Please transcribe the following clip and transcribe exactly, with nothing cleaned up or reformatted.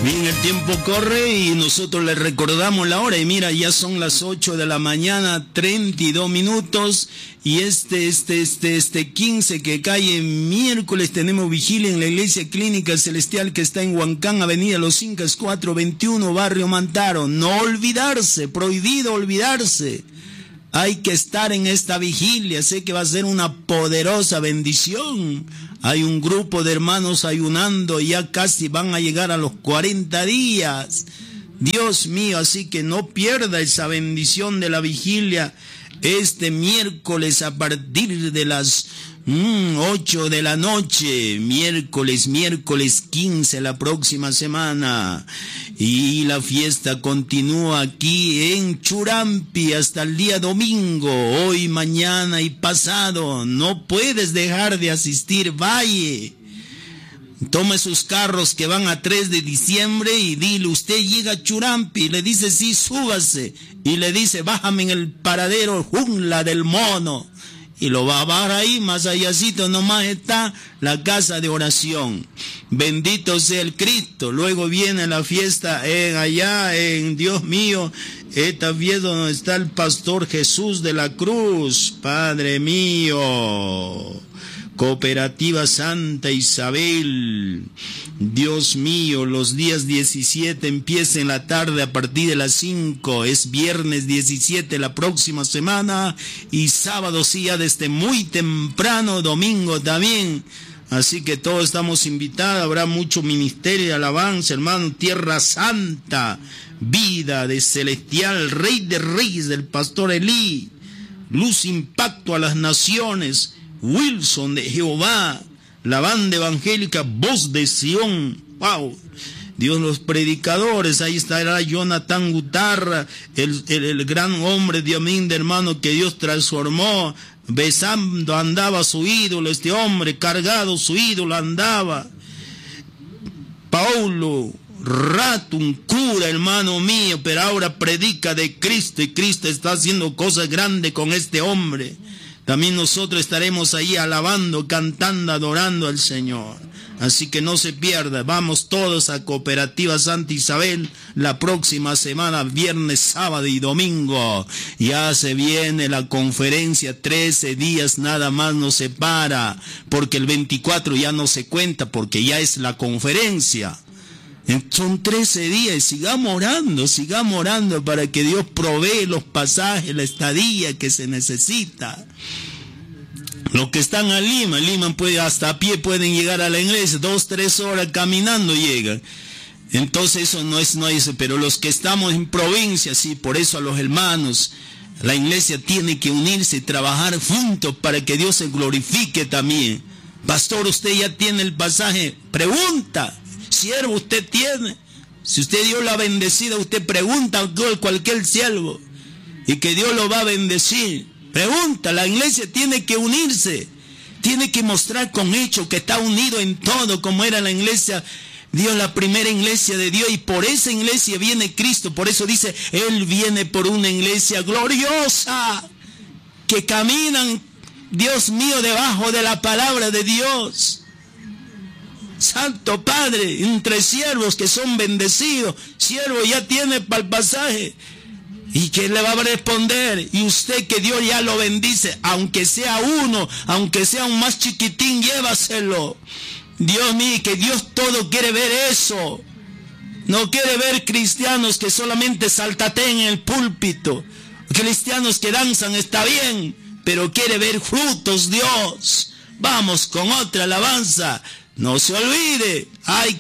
Bien, el tiempo corre y nosotros le recordamos la hora. Y mira, ya son las ocho de la mañana, treinta y dos minutos. Y este, este, este, este quince que cae en miércoles tenemos vigilia en la Iglesia Clínica Celestial que está en Huancán, Avenida Los Incas cuatrocientos veintiuno, Barrio Mantaro. No olvidarse, prohibido olvidarse. Hay que estar en esta vigilia, sé que va a ser una poderosa bendición. Hay un grupo de hermanos ayunando, ya casi van a llegar a los cuarenta días. Dios mío, así que no pierda esa bendición de la vigilia este miércoles a partir de las mm, ocho de la noche, miércoles, miércoles quince la próxima semana. Y la fiesta continúa aquí en Churampi hasta el día domingo, hoy, mañana y pasado. No puedes dejar de asistir, vaya. Tome sus carros que van a tres de diciembre y dile, usted llega a Churampi, le dice sí, súbase. Y le dice, bájame en el paradero Jungla del Mono. Y lo va a bajar ahí, más allácito nomás está la casa de oración. Bendito sea el Cristo. Luego viene la fiesta en allá, en Dios mío, esta fiesta donde está el pastor Jesús de la Cruz, Padre mío. Cooperativa Santa Isabel. Dios mío, los días diecisiete empieza en la tarde a partir de las cinco. Es viernes diecisiete la próxima semana y sábado sí ya desde muy temprano, domingo también. Así que todos estamos invitados, habrá mucho ministerio de alabanza, hermano. Tierra Santa, vida de celestial, Rey de Reyes, del pastor Elí. Luz, impacto a las naciones. Wilson de Jehová, la banda evangélica Voz de Sión. Wow. Dios, los predicadores, ahí estará Jonathan Gutarra, el, el, el gran hombre de Amín, de hermano, que Dios transformó. Besando andaba su ídolo, este hombre cargado su ídolo andaba. Paulo Rato, un cura, hermano mío, pero ahora predica de Cristo y Cristo está haciendo cosas grandes con este hombre. También nosotros estaremos ahí alabando, cantando, adorando al Señor. Así que no se pierda. Vamos todos a Cooperativa Santa Isabel la próxima semana, viernes, sábado y domingo. Ya se viene la conferencia, trece días nada más nos separa, porque el veinticuatro ya no se cuenta, porque ya es la conferencia. Son trece días y sigamos orando, sigamos orando para que Dios provee los pasajes, la estadía que se necesita. Los que están a Lima, Lima puede, hasta a pie pueden llegar a la iglesia, dos, tres horas caminando llegan. Entonces eso no es, no es, pero los que estamos en provincia, sí, por eso a los hermanos, la iglesia tiene que unirse y trabajar juntos para que Dios se glorifique también. Pastor, usted ya tiene el pasaje, pregunta. Siervo, usted tiene. Si usted Dios lo ha bendecido, usted pregunta a cualquier siervo y que Dios lo va a bendecir. Pregunta, la iglesia tiene que unirse, tiene que mostrar con hechos que está unido en todo, como era la iglesia, Dios, la primera iglesia de Dios, y por esa iglesia viene Cristo. Por eso dice, Él viene por una iglesia gloriosa, que caminan, Dios mío, debajo de la palabra de Dios. Santo Padre, entre siervos que son bendecidos, siervo ya tiene para el pasaje. ¿Y quién le va a responder? Y usted, que Dios ya lo bendice, aunque sea uno, aunque sea un más chiquitín, llévaselo. Dios mío, que Dios todo quiere ver eso. No quiere ver cristianos que solamente saltateen en el púlpito. Cristianos que danzan, está bien, pero quiere ver frutos, Dios. Vamos con otra alabanza. No se olvide, hay